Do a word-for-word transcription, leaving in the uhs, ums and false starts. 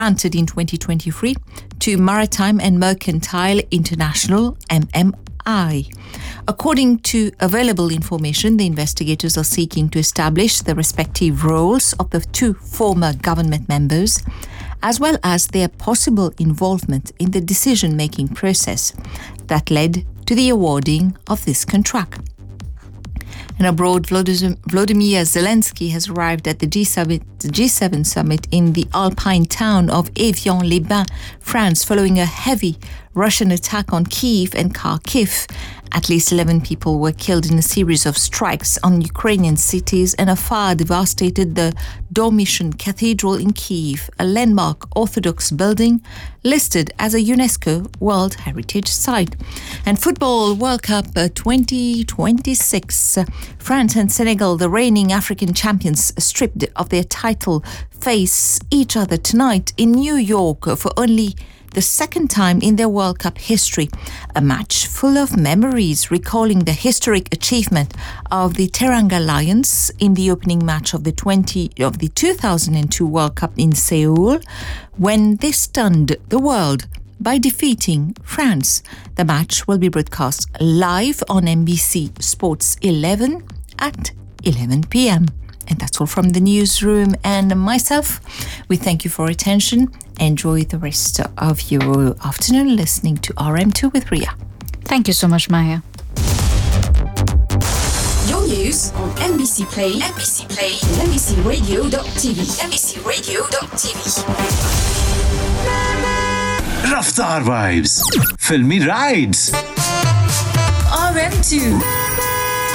granted in twenty twenty-three to Maritime and Mercantile International, M M I. According to available information, the investigators are seeking to establish the respective roles of the two former government members, as well as their possible involvement in the decision-making process that led to the awarding of this contract. And abroad, Volodymyr Zelensky has arrived at the G seven summit in the Alpine town of Évian-les-Bains, France, following a heavy Russian attack on Kyiv and Kharkiv. At least eleven people were killed in a series of strikes on Ukrainian cities, and a fire devastated the Dormition Cathedral in Kyiv, a landmark Orthodox building listed as a UNESCO World Heritage Site. And Football World Cup twenty twenty-six. France and Senegal, the reigning African champions stripped of their title, face each other tonight in New York for only the second time in their World Cup history. A match full of memories, recalling the historic achievement of the Teranga Lions in the opening match of the twenty of the two thousand two World Cup in Seoul, when they stunned the world by defeating France. The match will be broadcast live on N B C Sports eleven at eleven p.m. And that's all from the newsroom and myself. We thank you for your attention. Enjoy the rest of your afternoon listening to R M two with Ria. Thank you so much, Maya. Your news on N B C Play, N B C Play, N B C radio dot t v, N B C radio dot t v. Raftar Vibes, Filmy Rides. R M two.